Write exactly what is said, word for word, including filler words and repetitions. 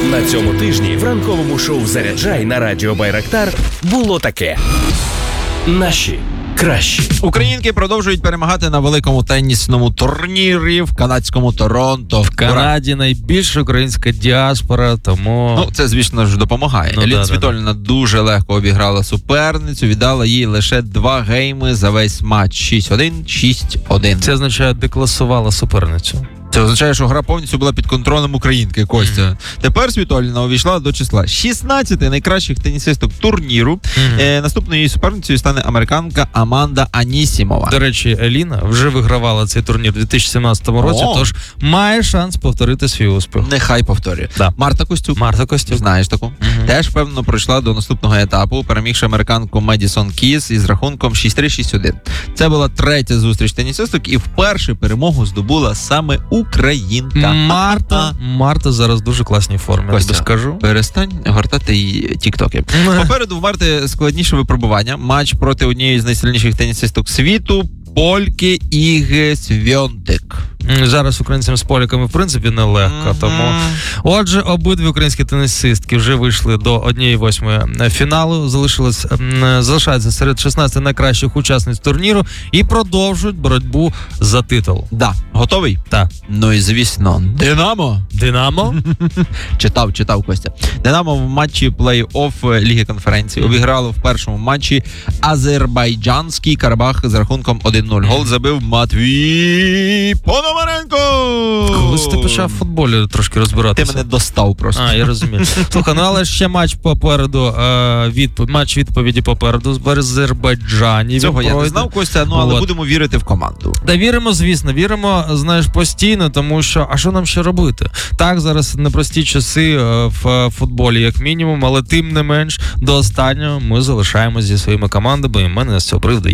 На цьому тижні в ранковому шоу «Заряджай» на радіо Байрактар було таке. Наші кращі. Українки продовжують перемагати на великому тенісному турнірі в канадському Торонто. В Канаді найбільша українська діаспора, тому... Ну, це, звісно ж, допомагає. Ну, Еліна да, Світоліна да, дуже легко обіграла суперницю, віддала їй лише два гейми за весь матч. шість один, шість один. Це означає, декласувала суперницю. Це означає, що гра повністю була під контролем українки, Костя. Mm-hmm. Тепер Світоліна увійшла до числа шістнадцяти найкращих тенісисток турніру. Mm-hmm. Е, наступною її суперницею стане американка Аманда Анісімова. До речі, Еліна вже вигравала цей турнір у дві тисячі сімнадцятому році, О! тож має шанс повторити свій успіх. Нехай повторює. Да. Марта Костюк. Марта Костюк. Знаєш таку? Mm-hmm. Теж, певно, пройшла до наступного етапу, перемігши американку Медісон Кіз із рахунком шість три шість один. Це була третя зустріч тенісисток і вперше перемогу здобула саме українка. Марта, Марта зараз в дуже класній формі, Костя, я тобі скажу. Перестань гортати її тіктоки. Попереду в Марти складніше випробування. Матч проти однієї з найсильніших тенісисток світу, польки Іги Свьонтик. Зараз українцям з поляками, в принципі, нелегко. Mm-hmm. Тому, отже, обидві українські тенісистки вже вийшли до однієї восьмої фіналу, залишилось, залишаються серед шістнадцяти найкращих учасниць турніру і продовжують боротьбу за титул. Да. Готовий? Так. Ну і, звісно, Динамо. Динамо? читав, читав, Костя. Динамо в матчі плей-офф Ліги конференції обіграло в першому матчі азербайджанський Карабах з рахунком один нуль. Гол забив Матвій Пономаренко! Колись ти почав в футболі трошки розбиратися. Ти мене достав просто. А, я розумію. Слухай, ну але ще матч попереду, е, відпо... матч відповіді попереду з Азербайджані. Цього я не знав, Костя, ну але От. будемо вірити в команду. Та віримо, звісно, віримо, знаєш, постійно, тому що, а що нам ще робити? Так, зараз непрості часи в футболі, як мінімум, але тим не менш, до останнього ми залишаємося зі своїми командами, і в мене з цього приводу